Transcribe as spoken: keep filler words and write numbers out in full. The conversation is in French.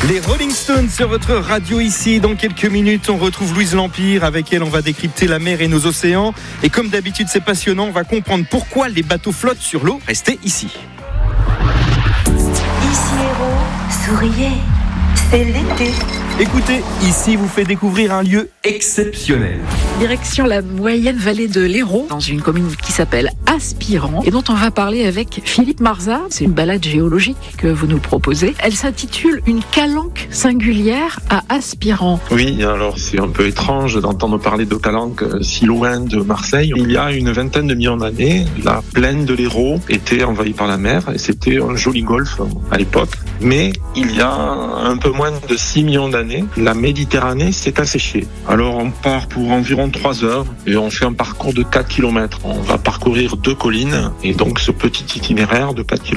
Les Rolling Stones sur votre radio ici. Dans quelques minutes, on retrouve Louise L'Empire. Avec elle, on va décrypter la mer et nos océans. Et comme d'habitude, c'est passionnant. On va comprendre pourquoi les bateaux flottent sur l'eau. Restez ici. Ici Héros, souriez, c'est l'été. Écoutez, ici vous fait découvrir un lieu exceptionnel. Direction la moyenne vallée de l'Hérault, dans une commune qui s'appelle Aspirant et dont on va parler avec Philippe Marza. C'est une balade géologique que vous nous proposez. Elle s'intitule Une calanque singulière à Aspirant. Oui, alors c'est un peu étrange d'entendre parler de calanque si loin de Marseille. Il y a une vingtaine de millions d'années, la plaine de l'Hérault était envahie par la mer et c'était un joli golfe à l'époque. Mais il y a un peu moins de six millions d'années, la Méditerranée s'est asséchée. Alors on part pour environ trois heures et on fait un parcours de quatre kilomètres. On va parcourir deux collines et donc ce petit itinéraire de quatre kilomètres